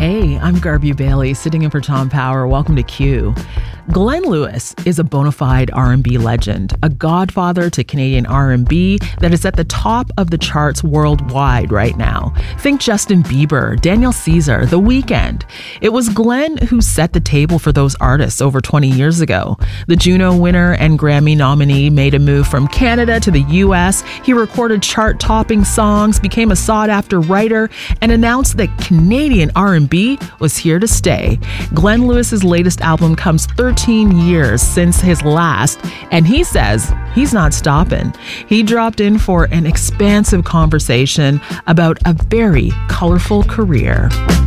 Hey, I'm Garby Bailey, sitting in for Tom Power. Welcome to Q. Glenn Lewis is a bona fide R&B legend, a godfather to Canadian R&B that is at the top of the charts worldwide right now. Think Justin Bieber, Daniel Caesar, The Weeknd. It was Glenn who set the table for those artists over 20 years ago. The Juno winner and Grammy nominee made a move from Canada to the US. He recorded chart-topping songs, became a sought-after writer, and announced that Canadian R&B was here to stay. Glenn Lewis's latest album comes 13 years since his last, and he says he's not stopping. He dropped in for an expansive conversation about a very colorful career.